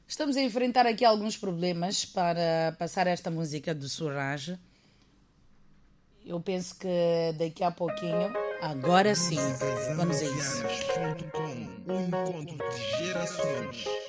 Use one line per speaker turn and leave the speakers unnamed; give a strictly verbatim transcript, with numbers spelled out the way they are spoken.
Estamos a enfrentar aqui alguns problemas para passar esta música do Suraj. Eu penso que daqui a pouquinho, agora sim, vamos a isso.
Um encontro de gerações.